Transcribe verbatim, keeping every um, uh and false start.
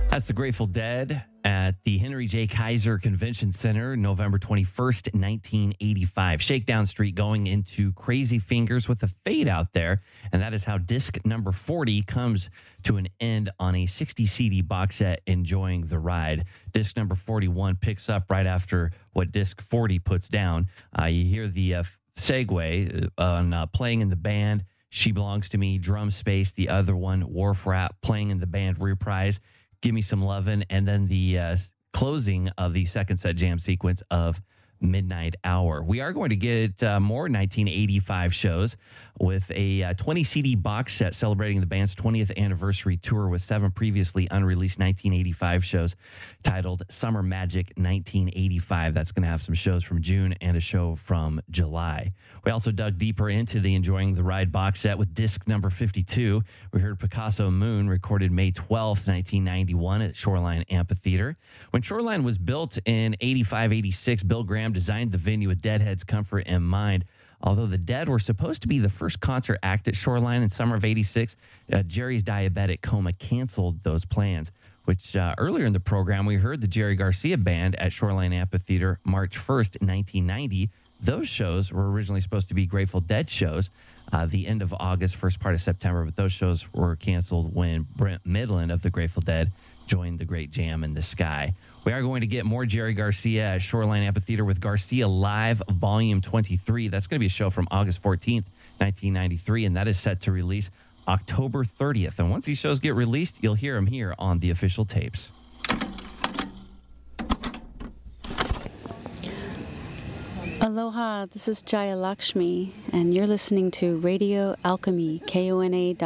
That's the Grateful Dead at the Henry J. Kaiser Convention Center, November twenty-first, nineteen eighty-five. Shakedown Street going into Crazy Fingers with a fade out there. And that is how disc number forty comes to an end on a sixty C D box set, Enjoying the Ride. Disc number forty-one picks up right after what disc forty puts down. Uh, you hear the uh, segue on uh, Playing in the Band, She Belongs to Me, Drum Space, the other one, Wharf Rat, Playing in the Band, Reprise, Give Me Some Lovin', and then the uh, closing of the second set jam sequence of Midnight Hour. We are going to get uh, more nineteen eighty-five shows with a uh, twenty C D box set celebrating the band's twentieth anniversary tour with seven previously unreleased nineteen eighty-five shows titled Summer Magic nineteen eighty-five. That's going to have some shows from June and a show from July. We also dug deeper into the Enjoying the Ride box set with disc number fifty-two. We heard Picasso Moon, recorded May twelfth, nineteen ninety-one at Shoreline Amphitheater. When Shoreline was built in eighty-five eighty-six, Bill Graham designed the venue with Deadhead's comfort in mind. Although the Dead were supposed to be the first concert act at Shoreline in summer of eighty-six, uh, Jerry's diabetic coma canceled those plans, which uh, earlier in the program, we heard the Jerry Garcia Band at Shoreline Amphitheater March first, nineteen ninety. Those shows were originally supposed to be Grateful Dead shows, uh, the end of August, first part of September, but those shows were canceled when Brent Midland of the Grateful Dead joined the Great Jam in the Sky. We are going to get more Jerry Garcia at Shoreline Amphitheater with Garcia Live Volume twenty-three. That's going to be a show from August fourteenth, nineteen ninety-three, and that is set to release October thirtieth. And once these shows get released, you'll hear them here on the official tapes. Aloha, this is Jaya Lakshmi, and you're listening to Radio Alchemy, K O N A